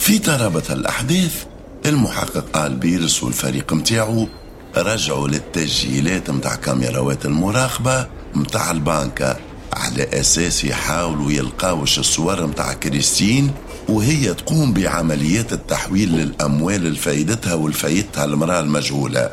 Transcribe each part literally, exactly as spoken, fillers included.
في ترابط الأحداث المحقق آل بيرس والفريق متاعه رجعوا للتسجيلات متاع كاميراوات المراقبة متاع البنكة على أساس يحاولوا يلقاوش الصور متاع كريستين وهي تقوم بعمليات التحويل للأموال الفايدتها والفايدتها المرأة المجهولة.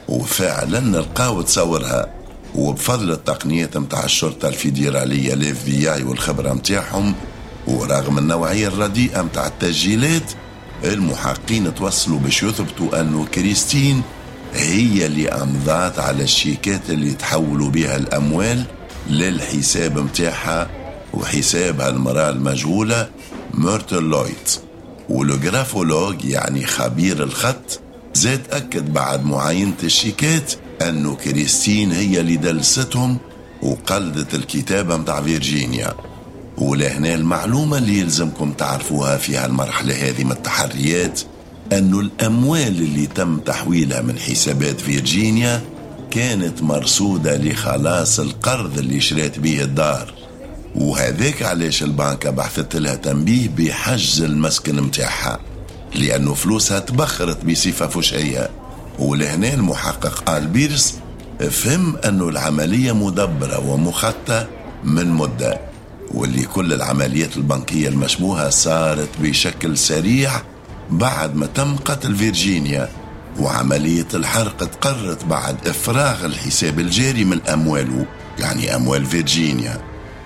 وفعلا لقاو تصورها، وبفضل التقنيات متاع الشرطة الفيدرالية الاف بي اي والخبرة متاعهم ورغم النوعية الرديئة متاع التسجيلات المحققين توصلوا باش يثبتوا أنه كريستين هي اللي أمضات على الشيكات اللي تحولوا بها الأموال للحساب متاعها وحسابها المرأة المجهولة ميرتل لويد. والجرافولوج يعني خبير الخط زاد أكد بعد معاينة الشيكات أنه كريستين هي اللي دلستهم وقلدت الكتابة متاع فيرجينيا. ولهنا المعلومة اللي يلزمكم تعرفوها في هالمرحلة هذه من التحريات أنه الأموال اللي تم تحويلها من حسابات فيرجينيا كانت مرصودة لخلاص القرض اللي شريت به الدار، وهذاك علاش البنكة بحثت لها تنبيه بحجز المسكن متاعها لأنه فلوسها تبخرت بصفة فشئية. ولهنا المحقق آل بيرس فهم أنه العملية مدبرة ومخططة من مدة، واللي كل العمليات البنكية المشبوهة صارت بشكل سريع بعد ما تم قتل فيرجينيا، وعملية الحرق تقرت بعد إفراغ الحساب الجاري من أمواله يعني أموال فيرجينيا.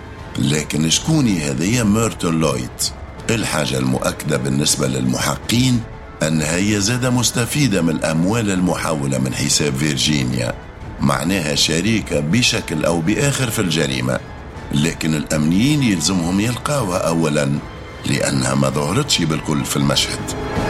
لكن شكوني هذه ميرتل لويد؟ الحاجة المؤكدة بالنسبة للمحققين أنها هي زادة مستفيدة من الأموال المحولة من حساب فيرجينيا، معناها شريكة بشكل أو بآخر في الجريمة. لكن الأمنيين يلزمهم يلقاوها أولا لأنها ما ظهرتش بالكل في المشهد.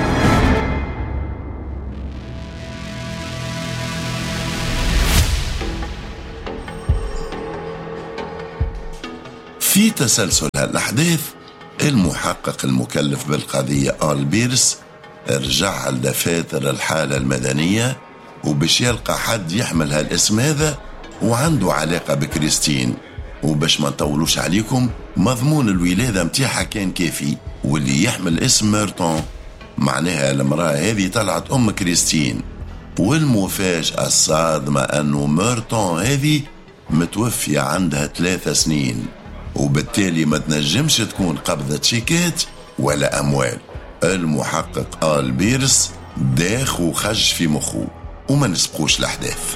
في تسلسل هالأحداث المحقق المكلف بالقضية آل بيرس رجع لدفاتر الحالة المدنية وباش يلقى حد يحمل هالاسم هذا وعنده علاقة بكريستين. وباش ما نطولوش عليكم مضمون الولادة متاعها كان كافي، واللي يحمل اسم ميرتون معناها المرأة هذه طلعت أم كريستين. والمفاجأة الصادمة أنه ميرتون هذه متوفية عندها ثلاثة سنين، وبالتالي ما تنجمش تكون قبضة شيكات ولا أموال. المحقق آل بيرس داخ وخج في مخه وما نسبقوش الأحداث.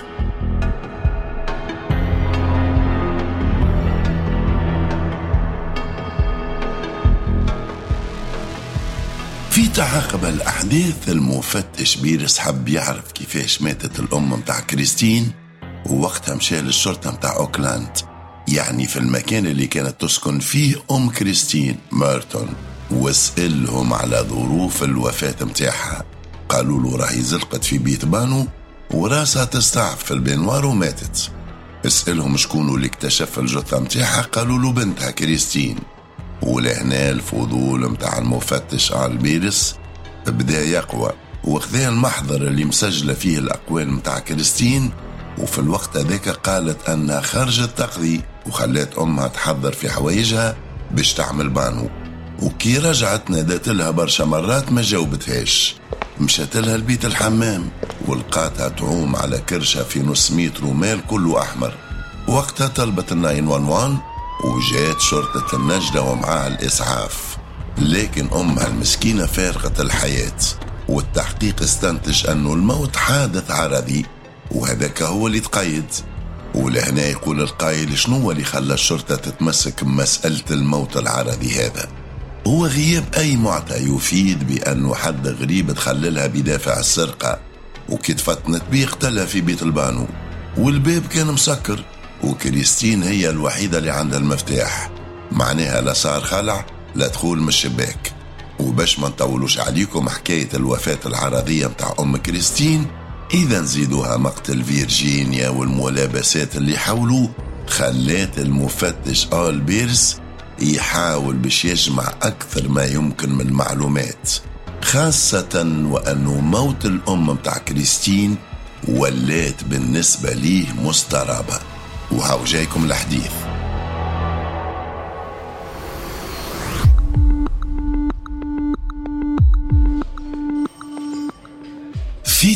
في تعاقب الأحداث المفتش بيرس حب يعرف كيفاش ماتت الأم متاع كريستين، ووقتها مشى للشرطة متاع أوكلاند يعني في المكان اللي كانت تسكن فيه أم كريستين ميرتون، واسألهم على ظروف الوفاة متاعها. قالوا له راهي زلقت في بيت بانو وراسها تستعف في البنوار وماتت. اسألهم شكونوا اللي اكتشف الجثة متاعها، قالوا له بنتها كريستين. ولهنا الفضول متاع المفتش آل بيرس بدا يقوى وخذا المحضر اللي مسجلة فيه الأقوال متاع كريستين، وفي الوقت هذاك قالت أنها خرجت تقضي وخلات أمها تحضر في حوايجها باش تعمل بانو. وكي رجعت نادت لها برشا مرات ما جاوبتهاش. مشت لها البيت الحمام ولقاتها تعوم على كرشة في نص متر ومال كله أحمر. وقتها طلبت الناين وان وان وجات شرطة النجدة ومعها الإسعاف، لكن أمها المسكينة فارقت الحياة. والتحقيق استنتج أنه الموت حادث عرضي وهذاك هو اللي تقيد. ولهنا يقول القائل شنو اللي خلى الشرطة تتمسك بمسألة الموت العرضي هذا؟ هو غياب أي معطى يفيد بأنه حد غريب تخللها بدافع السرقة، وكي تفتنت بيه قتلها في بيت البانو والباب كان مسكر وكريستين هي الوحيدة اللي عندها المفتاح، معناها لا صار خلع لا دخول من الشباك. وباش ما نطولوش عليكم حكاية الوفاة العرضية متاع أم كريستين، إذا نزيدوها مقتل فيرجينيا والملابسات اللي حولوا خلات المفتش آل بيرس يحاول باش يجمع أكثر ما يمكن من المعلومات، خاصة وأنه موت الأم متاع كريستين ولات بالنسبة ليه مسترابة. وهاو جايكم الحديث.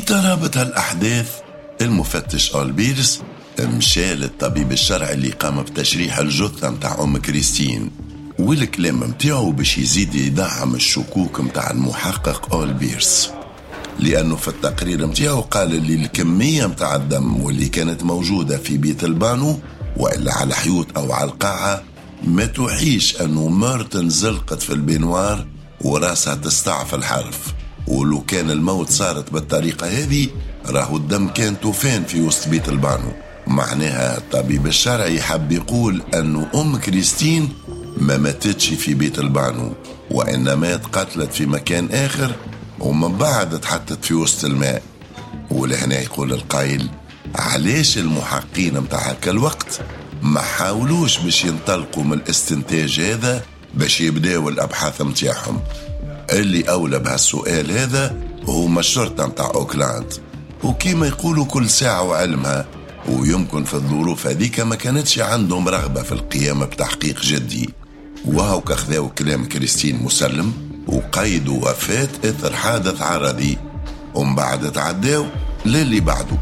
ترابط هالأحداث المفتش آل بيرس مشى للطبيب الشرعي اللي قام بتشريح الجثة متاع أم كريستين، والكلام متاعه باش يزيد يدعم الشكوك متاع المحقق آل بيرس، لأنه في التقرير متاعه قال اللي الكمية متاع الدم واللي كانت موجودة في بيت البانو وإلا على الحيوط أو على القاعة ما توحيش أنه مارتن زلقت في البنوار وراسها تستعف الحرف، ولو كان الموت صارت بالطريقة هذه راهو الدم كان توفان في وسط بيت البانو. معناها الطبيب الشرعي حب يقول أنه أم كريستين ما ماتتش في بيت البانو، وإنما اتقتلت في مكان آخر ومن بعد اتحطت في وسط الماء. ولهنا يقول القائل علاش المحققين متاع هكا الوقت ما حاولوش باش ينطلقوا من الاستنتاج هذا باش يبداوا الأبحاث متاعهم. اللي أولى بهالسؤال هذا هو الشرطة متاع أوكلاند، وكيما يقولوا كل ساعة وعلمها، ويمكن في الظروف هذيك ما كانتش عندهم رغبة في القيام بتحقيق جدي. وهو كخذاو كلام كريستين مسلم وقيدوا وفاة إثر حادث عرضي، ومن بعد تعداو للي بعده.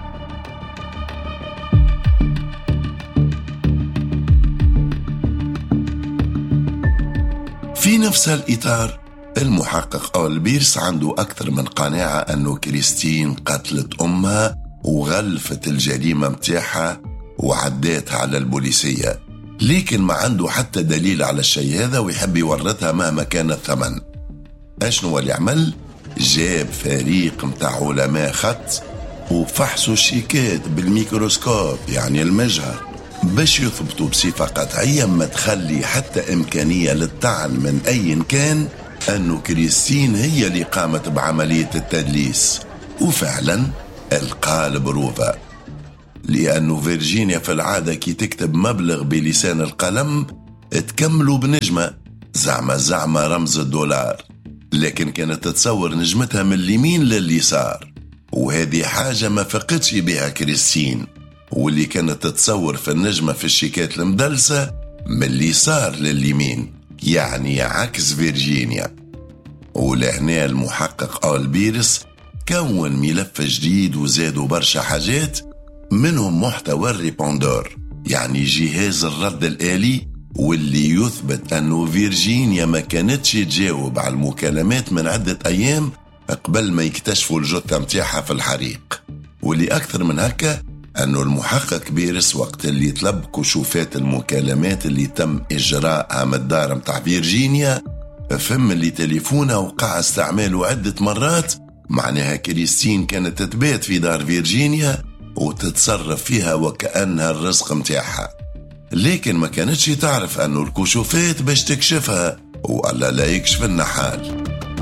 في نفس الإطار المحقق آل بيرس عنده أكثر من قناعة أنه كريستين قتلت أمها وغلفت الجريمة متاعها وعداتها على البوليسية، لكن ما عنده حتى دليل على الشيء هذا ويحب يورثها مهما كان الثمن. أشنو اللي عمل؟ جاب فريق متاع علماء خط وفحصوا الشيكات بالميكروسكوب يعني المجهر باش يثبتوا بصفة قطعية ما تخلي حتى إمكانية للطعن من أي كان أنه كريستين هي اللي قامت بعملية التدليس. وفعلا القال بروفا، لأنه فيرجينيا في العادة كي تكتب مبلغ بلسان القلم تكملوا بنجمة زعما زعما رمز الدولار، لكن كانت تتصور نجمتها من اليمين لليسار، وهذه حاجة ما فقدش بها كريستين، واللي كانت تتصور في النجمة في الشيكات المدلسة من اليسار لليمين، يعني عكس فيرجينيا. ولهنا المحقق آل بيرس كون ملف جديد وزادوا برشا حاجات، منهم محتوى الريبوندور يعني جهاز الرد الآلي، واللي يثبت أنه فيرجينيا ما كانتش تجاوب على المكالمات من عدة أيام قبل ما يكتشفوا الجثة متاعها في الحريق. واللي أكثر من هكا أنه المحقق بيرس وقت اللي طلب كشوفات المكالمات اللي تم إجراءها من الدار متاع فيرجينيا فهم اللي تليفونها وقع استعماله عدة مرات، معناها كريستين كانت تتبات في دار فيرجينيا وتتصرف فيها وكأنها الرزق متاعها، لكن ما كانتش تعرف أنه الكشوفات باش تكشفها وألا لا يكشف النحال.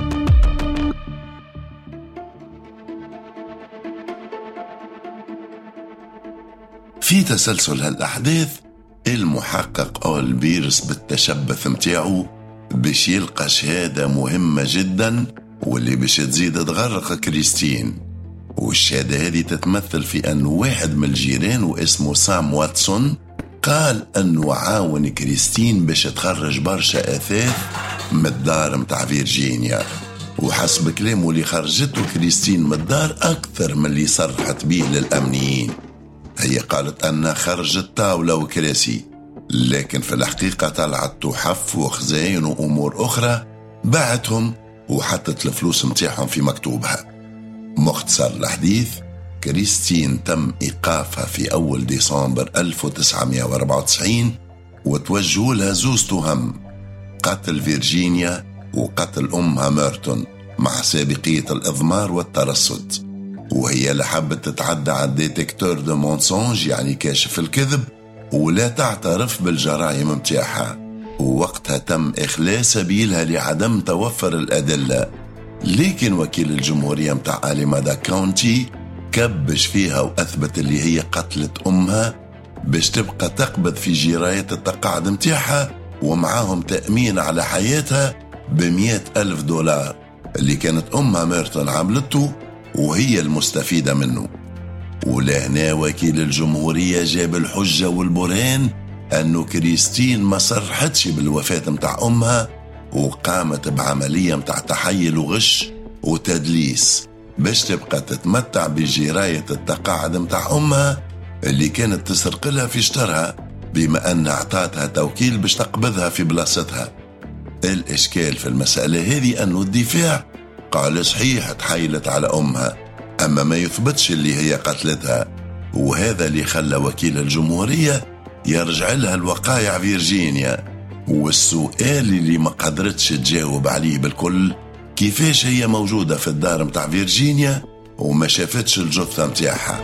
في تسلسل هالأحداث المحقق آل بيرس بالتشبث متاعه باش يلقى شهادة مهمة جدا واللي باش تزيد تغرق كريستين، والشهادة هذه تتمثل في أنه واحد من الجيران واسمه سام واتسون قال أنه عاون كريستين باش تخرج برشا أثاث من الدار متاع فيرجينيا، وحسب كلامه اللي خرجته كريستين من الدار أكثر من اللي صرحت به للأمنيين. هي قالت أنها خرجت طاولة وكراسي، لكن في الحقيقة طلعت تحف وخزاين وأمور أخرى باعتهم وحطت الفلوس متاعهم في مكتوبها. مختصر الحديث، كريستين تم إيقافها في أول ديسمبر ألف وتسعمائة وأربعة وتسعين وتوجهوا لها زوز تهم، قتل فيرجينيا وقتل أمها مارتون مع سابقية الإضمار والترصد، وهي لحبت تتعدى على الديتكتور دو مونسونج يعني كاشف الكذب ولا تعترف بالجرائم متاعها، ووقتها تم إخلاء سبيلها لعدم توفر الأدلة. لكن وكيل الجمهورية متاع أليمادا كاونتي كبش فيها وأثبت اللي هي قتلت أمها باش تبقى تقبض في جراية التقاعد متاعها ومعاهم تأمين على حياتها بمئة ألف دولار اللي كانت أمها ميرتون عملته وهي المستفيدة منه. ولهنا وكيل الجمهورية جاب الحجة والبرهان أنه كريستين ما صرحتش بالوفاة متاع أمها وقامت بعملية متاع تحيل وغش وتدليس، باش تبقى تتمتع بجراية التقاعد متاع أمها اللي كانت تسرق لها في شطرها، بما أن أعطاتها توكيل باش تقبضها في بلاصتها. الإشكال في المسألة هذه أنه الدفاع قال صحيح تحيلت على أمها، أما ما يثبتش اللي هي قتلتها، وهذا اللي خلى وكيل الجمهورية يرجع لها الوقائع فيرجينيا. والسؤال اللي ما قدرتش تجاوب عليه بالكل، كيفاش هي موجودة في الدار متاع فيرجينيا وما شافتش الجثة متاعها؟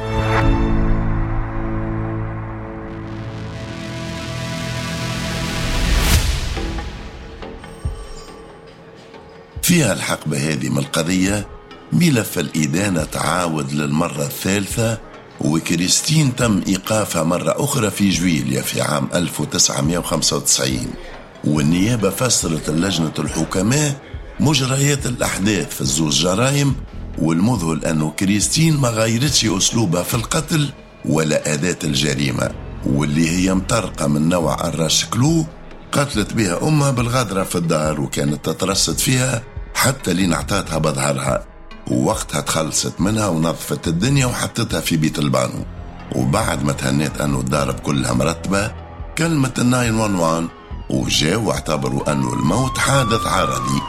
فيها الحقبة هذه من القضية ملف الإدانة تعاود للمرة الثالثة، وكريستين تم إيقافها مرة أخرى في جويليا في عام ألف وتسعمائة وخمسة وتسعين، والنيابة فسرت اللجنة الحكماء مجريات الأحداث في الزوج جرائم، والمذهل أنه كريستين ما غيرتش أسلوبها في القتل ولا أداة الجريمة، واللي هي مطرقة من نوع الراشكلو قتلت بها أمها بالغدرة في الدار، وكانت تترصد فيها حتى لين اعطاتها بظهرها، ووقتها تخلصت منها ونظفت الدنيا وحطتها في بيت البانو. وبعد ما تهنيت أنه الدار كلها مرتبة كلمت الناين وان وان، وجاء واعتبروا أنه الموت حادث عرضي.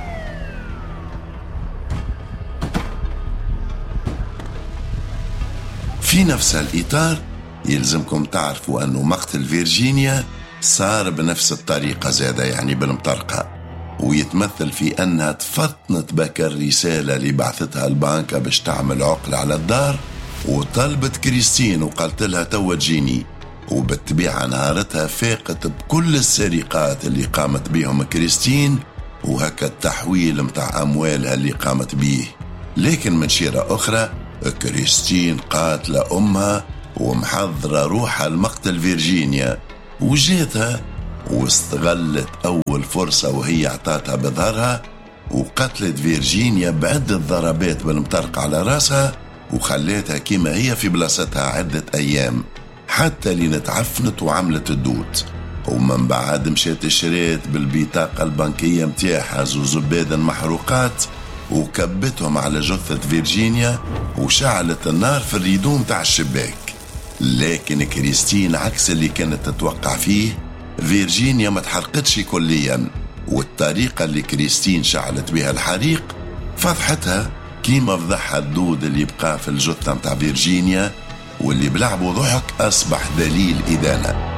في نفس الإطار يلزمكم تعرفوا أنه مقتل فيرجينيا صار بنفس الطريقة زادة، يعني بالمطرقة، ويتمثل في أنها تفطنت بكر رسالة اللي بعثتها البنكة باش تعمل عقل على الدار، وطلبت كريستين وقالت لها توا تجيني، وبالطبيعة نهارتها فاقت بكل السرقات اللي قامت بهم كريستين، وهكا التحويل متاع أموالها اللي قامت بيه. لكن من شيرة أخرى كريستين قاتلة أمها ومحضرة روحها المقتل فيرجينيا، وجيتها واستغلت أول فرصة وهي اعطاتها بظهرها، وقتلت فيرجينيا بعدة ضربات بالمطرق على راسها، وخليتها كما هي في بلاصتها عدة أيام حتى لين تعفنت وعملت الدود. ومن بعد مشيت شريت بالبطاقة البنكية متاعها زوز زبادن محروقات وكبتهم على جثة فيرجينيا وشعلت النار في الريدوم تاع الشباك. لكن كريستين عكس اللي كانت تتوقع فيه، فيرجينيا ما تحرقتش كليا، والطريقة اللي كريستين شعلت بها الحريق فضحتها كيما فضحها الدود اللي بقى في الجثة متاع فيرجينيا، واللي بلعب وضحك أصبح دليل إدانة.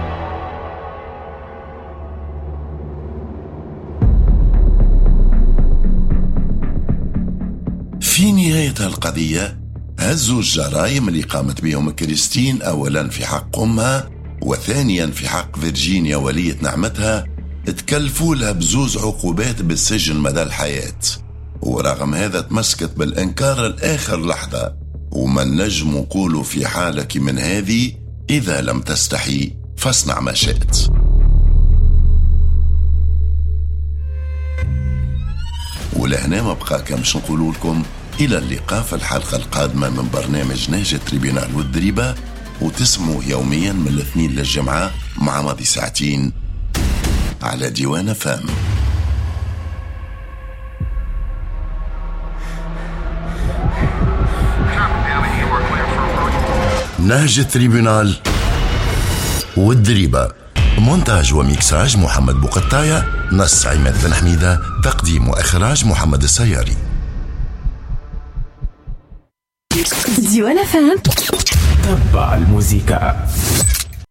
في نهاية القضية هزوا الجرائم اللي قامت بهم كريستين أولا في حق أمها، وثانيا في حق فيرجينيا ولية نعمتها، تكلفوا لها بزوز عقوبات بالسجن مدى الحياة. ورغم هذا تمسكت بالإنكار الآخر لحظة، وما نجم نقولوا في حالك من هذه إذا لم تستحي فاصنع ما شئت. ولهنا ما بقى كمش نقول لكم إلى اللقاء في الحلقة القادمة من برنامج نهج تريبيونال والدريبة، وتسمعوا يوميا من الاثنين للجمعة مع ماضي ساعتين على ديوان فام. نهج تريبيونال والدريبة، مونتاج وميكساج محمد بوقطاية، نص عماد بن حميدة، تقديم وإخراج محمد السياري. ديوان فام، تبع الموسيقى.